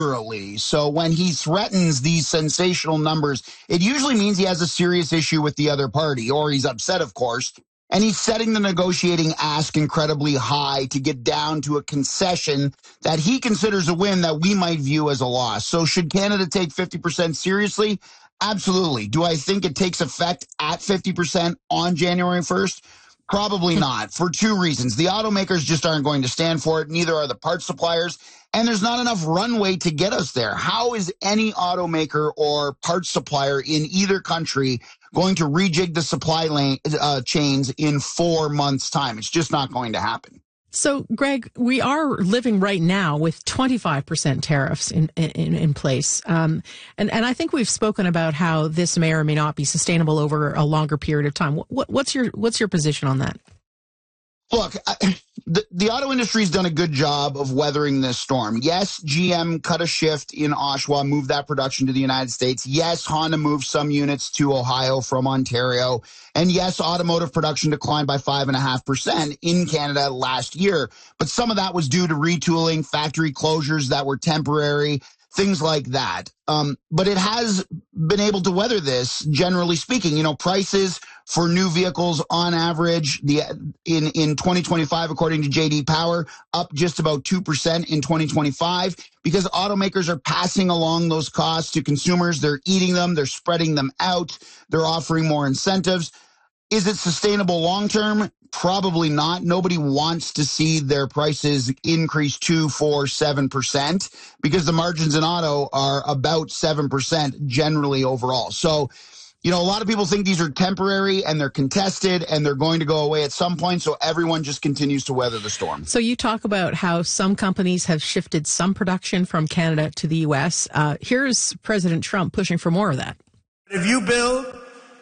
literally. So when he threatens these sensational numbers, it usually means he has a serious issue with the other party, or he's upset, of course. And he's setting the negotiating ask incredibly high to get down to a concession that he considers a win that we might view as a loss. So should Canada take 50% seriously? Absolutely. Do I think it takes effect at 50% on January 1st? Probably not, for two reasons. The automakers just aren't going to stand for it. Neither are the parts suppliers. And there's not enough runway to get us there. How is any automaker or parts supplier in either country going to rejig the supply chains in 4 months' time? It's just not going to happen. So, Greg, we are living right now with 25% tariffs in place. And I think we've spoken about how this may or may not be sustainable over a longer period of time. What's your position on that? Look, the auto industry's done a good job of weathering this storm. Yes, GM cut a shift in Oshawa, moved that production to the United States. Yes, Honda moved some units to Ohio from Ontario. And yes, automotive production declined by 5.5% in Canada last year. But some of that was due to retooling, factory closures that were temporary, things like that. But it has been able to weather this, generally speaking. You know, prices for new vehicles on average in 2025, according to JD Power, up just about 2% in 2025 because automakers are passing along those costs to consumers. They're eating them. They're spreading them out. They're offering more incentives. Is it sustainable long term? Probably not. Nobody wants to see their prices increase 2, 4, 7% because the margins in auto are about 7% generally overall. So, you know, a lot of people think these are temporary and they're contested and they're going to go away at some point. So everyone just continues to weather the storm. So you talk about how some companies have shifted some production from Canada to the U.S. Here's President Trump pushing for more of that. If you build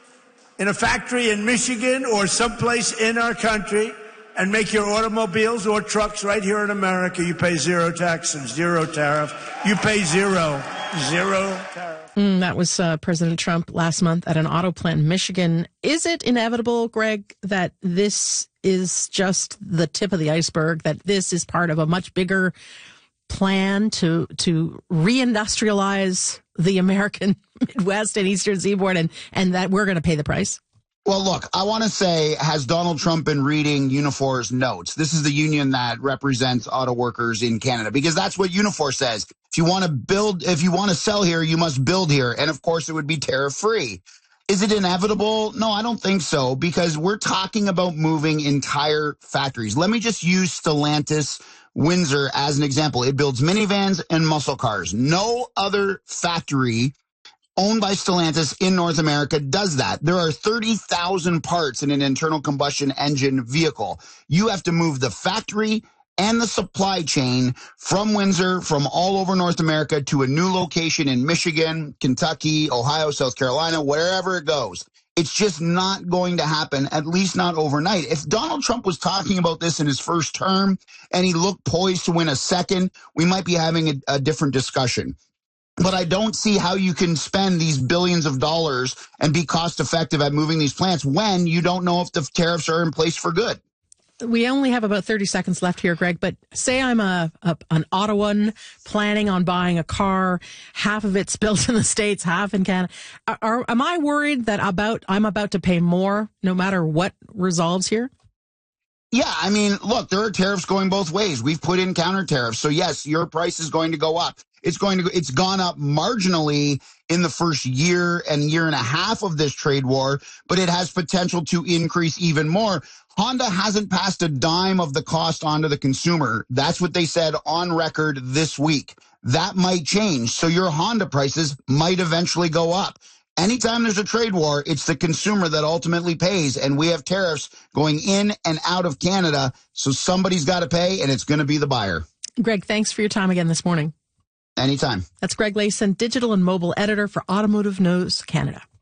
in a factory in Michigan or someplace in our country and make your automobiles or trucks right here in America, you pay zero tax and zero tariff. You pay zero tariff. That was President Trump last month at an auto plant in Michigan. Is it inevitable, Greg, that this is just the tip of the iceberg, that this is part of a much bigger plan to reindustrialize the American Midwest and Eastern Seaboard and that we're going to pay the price? Well, look, I want to say, has Donald Trump been reading Unifor's notes? This is the union that represents auto workers in Canada, because that's what Unifor says. If you want to sell here, you must build here. And of course, it would be tariff free. Is it inevitable? No, I don't think so, because we're talking about moving entire factories. Let me just use Stellantis Windsor as an example. It builds minivans and muscle cars. No other factory owned by Stellantis in North America does that. There are 30,000 parts in an internal combustion engine vehicle. You have to move the factory and the supply chain from Windsor, from all over North America, to a new location in Michigan, Kentucky, Ohio, South Carolina, wherever it goes. It's just not going to happen, at least not overnight. If Donald Trump was talking about this in his first term and he looked poised to win a second, we might be having a different discussion. But I don't see how you can spend these billions of dollars and be cost effective at moving these plants when you don't know if the tariffs are in place for good. We only have about 30 seconds left here, Greg, but say I'm an Ottawan planning on buying a car, half of it's built in the States, half in Canada. Am I worried that I'm about to pay more no matter what resolves here? Yeah, I mean, look, there are tariffs going both ways. We've put in counter tariffs. So yes, your price is going to go up. It's gone up marginally in the first year and year and a half of this trade war, but it has potential to increase even more. Honda hasn't passed a dime of the cost onto the consumer. That's what they said on record this week. That might change. So your Honda prices might eventually go up. Anytime there's a trade war, it's the consumer that ultimately pays, and we have tariffs going in and out of Canada, so somebody's got to pay, and it's going to be the buyer. Greg, thanks for your time again this morning. Anytime. That's Greg Layson, digital and mobile editor for Automotive News Canada.